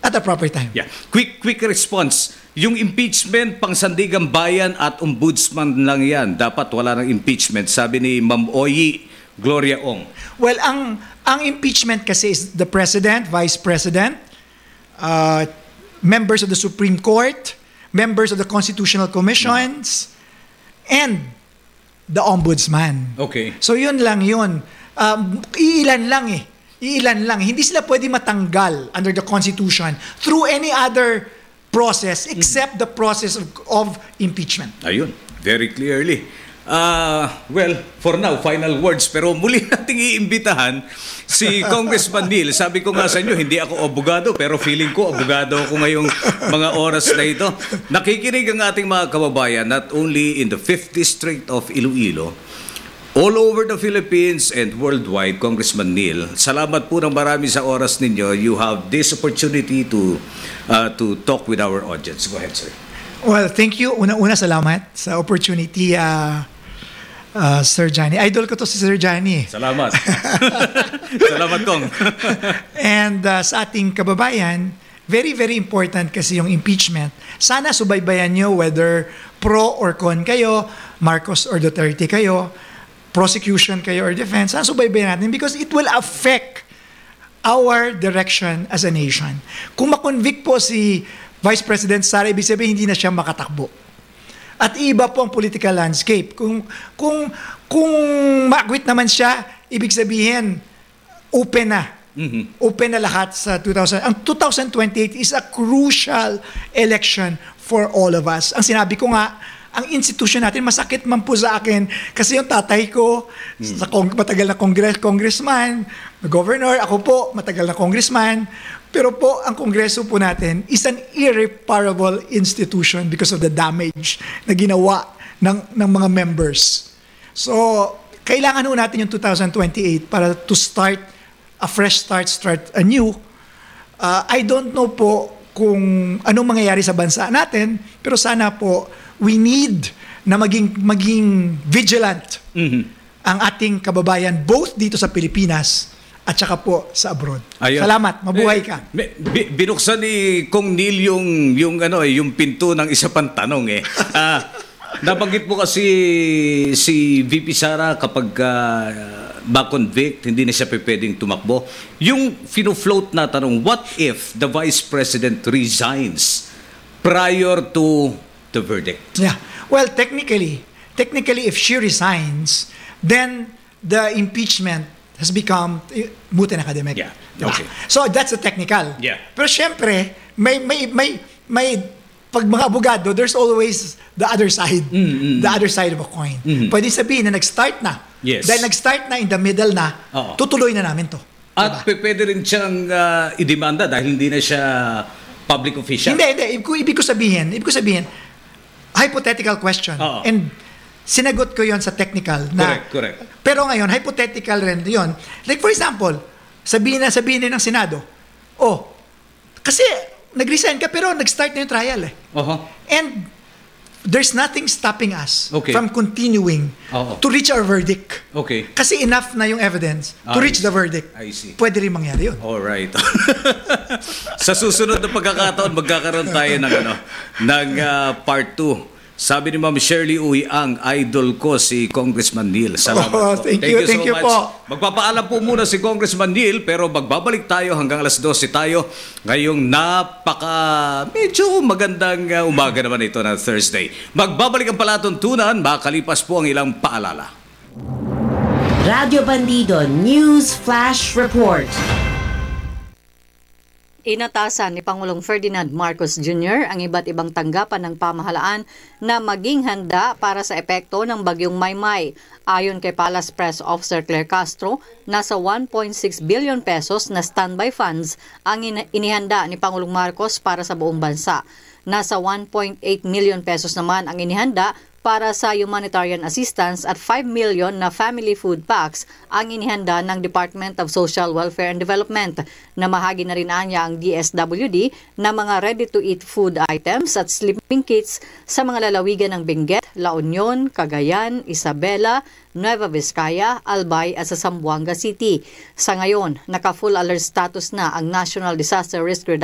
At the proper time. Yeah. Quick response. Yung impeachment, pang Sandigang Bayan at ombudsman lang yan. Dapat wala ng impeachment. Sabi ni Ma'am Oyi Gloria Ong. Well, ang impeachment kasi is the President, Vice President, members of the Supreme Court, members of the Constitutional Commissions, and the Ombudsman. Okay. So yun lang yun. Iilan lang eh. Iilan lang. Hindi sila pwede matanggal under the Constitution through any other process except the process of impeachment. Ayun, very clearly. Well, for now, final words. Pero muli nating iimbitahan si Congressman Neil. Sabi ko nga sa inyo, hindi ako abogado, pero feeling ko abogado ako ngayong mga oras na ito. Nakikinig ang ating mga kababayan, not only in the 5th District of Iloilo, all over the Philippines and worldwide. Congressman Neil, salamat po ng marami sa oras ninyo. You have this opportunity to talk with our audience. Go ahead, sir. Well, thank you. Una-una, salamat sa opportunity, Sir Johnny. Idol ko to si Sir Johnny. Salamat. Salamat, Kong. And sa ating kababayan, very, very important kasi yung impeachment. Sana subaybayan nyo whether pro or con kayo, Marcos or Duterte kayo, prosecution kayo or defense. Sana subaybayan natin because it will affect our direction as a nation. Kung makonvict po si Vice President Sara, ibig sabihin hindi na siya makatakbo. At iba po ang political landscape. Kung ma-acquit naman siya, ibig sabihin open na. Mm-hmm. Open na lahat sa 2000. Ang 2028 is a crucial election for all of us. Ang sinabi ko nga, ang institution natin, masakit man po sa akin kasi yung tatay ko, matagal na congressman, governor, ako po, matagal na congressman, pero po, ang kongreso po natin is an irreparable institution because of the damage na ginawa ng mga members. So, kailangan ho natin yung 2028 para to start a fresh start anew. I don't know po kung anong mangyayari sa bansa natin, pero sana po we need na maging vigilant ang ating kababayan both dito sa Pilipinas at saka po sa abroad. Ayun. Salamat, mabuhay ka. Binuksan ni Kong Neil yung pinto ng isa pang tanong eh. Nabanggit mo kasi si VP Sara kapag ma-convict, hindi na siya pwedeng tumakbo. Yung fino-float na tanong, what if the Vice President resigns prior to the verdict? Yeah. Well, technically, if she resigns, then the impeachment has become buti na academic. Yeah. Diba? Okay. So that's the technical. Yeah. Pero syempre, may pag mga abogado, there's always the other side. The other side of a coin. Pwede sabihin na nag-start na. Yes. Dahil nag-start na in the middle na, tutuloy na namin to. At diba? Pwede rin siyang idemanda dahil hindi na siya public official. Hindi. Ibig ko sabihin, hypothetical question. And sinagot ko yon sa technical. Na, correct. Pero ngayon, hypothetical rin yon. Like for example, sabihin ng Senado, kasi nag-resign ka pero nag-start na yung trial eh. And there's nothing stopping us from continuing to reach our verdict. Okay. Kasi enough na yung evidence to reach the verdict. I see. Pwede rin mangyari yun. Alright. Sa susunod na pagkakataon, magkakaroon tayo ng part 2. Sabi ni Ma'am Shirley Uy, ang idol ko si Congressman Neil. Salamat po. Thank you so much. Po. Magpapaalam po muna si Congressman Neil, pero magbabalik tayo hanggang alas 12 tayo ngayong medyo magandang umaga naman ito na Thursday. Magbabalik ang palatuntunan, makalipas po ang ilang paalala. Radio Bandido News Flash Report. Inatasan ni Pangulong Ferdinand Marcos Jr. ang iba't ibang tanggapan ng pamahalaan na maging handa para sa epekto ng bagyong Maymay. Ayon kay Palace Press Officer Claire Castro, nasa 1.6 billion pesos na standby funds ang inihanda ni Pangulong Marcos para sa buong bansa. Nasa 1.8 million pesos naman ang inihanda para sa humanitarian assistance at 5 million na family food packs ang inihanda ng Department of Social Welfare and Development. Namahagi na rin niya ang DSWD na mga ready-to-eat food items at sleeping kits sa mga lalawigan ng Benguet, La Union, Cagayan, Isabela, Nueva Vizcaya, Albay at sa Zamboanga City. Sa ngayon, naka-full alert status na ang National Disaster Risk Reduction